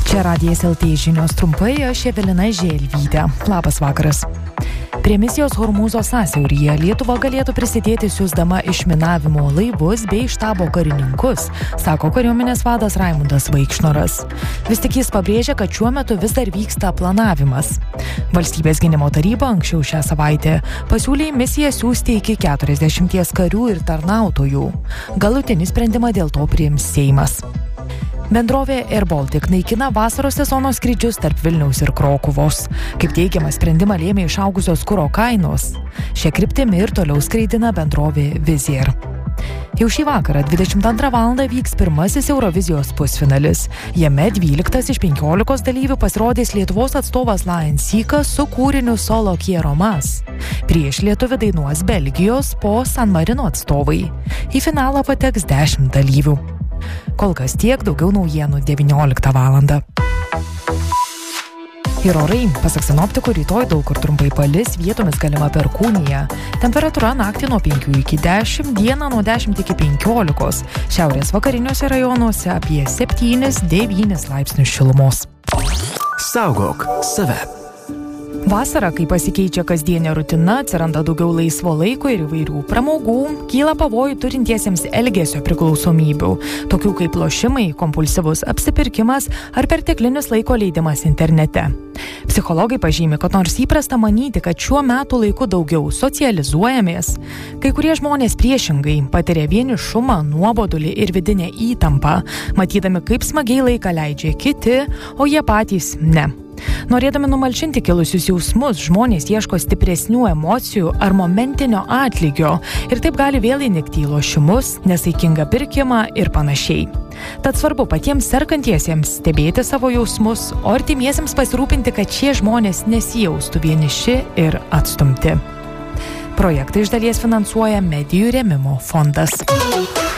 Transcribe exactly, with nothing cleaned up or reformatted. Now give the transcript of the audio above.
Čia Radijas L T žinios trumpai, aš Evelina Želvytė. Labas vakaras. Prie misijos Hormūzo sąsiauryje Lietuva galėtų prisidėti siųsdama išminavimo laivus bei štabo karininkus, sako kariuomenės vadas Raimundas Vaikšnoras. Vis tik jis pabrėžia, kad šiuo metu vis dar vyksta planavimas. Valstybės gynimo taryba anksčiau šią savaitę pasiūlė į misiją siųsti iki keturiasdešimties karių ir tarnautojų. Galutinį sprendimą dėl to priims Seimas. Bendrovė Air Baltic naikina vasaros sezono skrydžius tarp Vilniaus ir Krokuvos. Kaip teigiama, sprendimą lėmė išaugusios kuro kainos. Šią kryptimį ir toliau skraidina bendrovė Wizz Air. Jau šį vakarą dvidešimt antrą valandą vyks pirmasis Eurovizijos pusfinalis. Jame dvyliktas iš penkiolikos dalyvių pasirodys Lietuvos atstovas Lion Seekas su kūriniu Solo Quiero Más. Prieš lietuvį dainuos Belgijos po San Marino atstovai. Į finalą pateks dešimt dalyvių. Kol kas tiek, daugiau naujienų devynioliktą valandą. Ir orai, pasak sinoptikų, rytoj daug kur trumpai palis, vietomis galima perkūnija. Temperatūra naktį nuo penkių iki dešimt, dieną nuo dešimt iki penkiolikos. Šiaurės vakariniuose rajonuose apie septynis devynis laipsnius šilumos. Saugok save. Vasara, kai pasikeičia kasdienė rutina, atsiranda daugiau laisvo laiko ir įvairių pramogų, kyla pavojų turintiesiems elgesio priklausomybių, tokių kaip lošimai, kompulsyvus apsipirkimas ar perteklinis laiko leidimas internete. Psichologai pažymi, kad nors įprasta manyti, kad šiuo metu laiku daugiau socializuojamės, kai kurie žmonės priešingai patiria vienišumą, nuobodulį ir vidinę įtampą, matydami, kaip smagiai laiką leidžia kiti, o jie patys ne. Norėdami numalšinti kilusius jausmus, žmonės ieško stipresnių emocijų ar momentinio atlygio ir taip gali vėl įnikti į lošimus, nesaikingą pirkimą ir panašiai. Tad svarbu patiems sergantiesiems stebėti savo jausmus, o artimiesiems pasirūpinti, kad šie žmonės nesijaustų vieniši ir atstumti. Projektą iš dalies finansuoja Medijų rėmimo fondas.